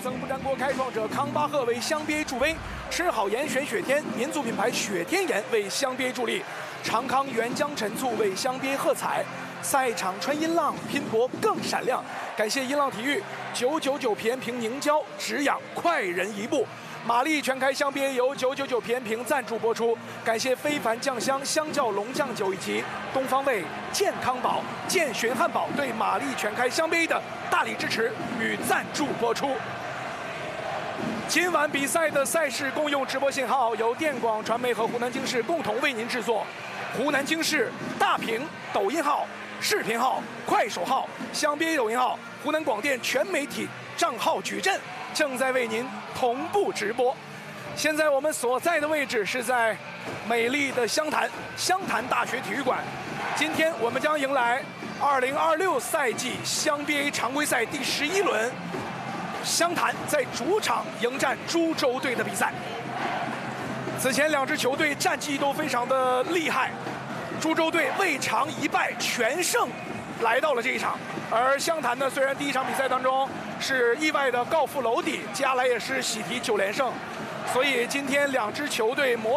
层不粘锅开创者康巴赫为香槟助威，吃好盐选雪天民族品牌雪天盐为香槟助力，长康原浆陈醋为香槟喝彩。赛场穿音浪，拼搏更闪亮。感谢音浪体育999皮炎平凝胶，止痒快人一步。玛丽全开香槟由999皮炎平赞助播出。感谢非凡酱香香蕉龙酱酒以及东方味健康宝、健寻汉堡对玛丽全开香槟的大力支持与赞助播出。今晚比赛的赛事共用直播信号由电广传媒和湖南经视共同为您制作。湖南经视大屏抖音号、视频号、快手号、香槟抖音号、湖南广电全媒体账号矩阵正在为您同步直播。现在我们所在的位置是在美丽的湘潭大学体育馆。今天我们将迎来2026赛季湘 BA 常规赛第11轮，湘潭在主场迎战株洲队的比赛。此前两支球队战绩都非常的厉害，株洲队未尝一败全胜来到了这一场，而湘潭呢，虽然第一场比赛当中是意外的告负娄底，接下来也是喜提9连胜，所以今天两支球队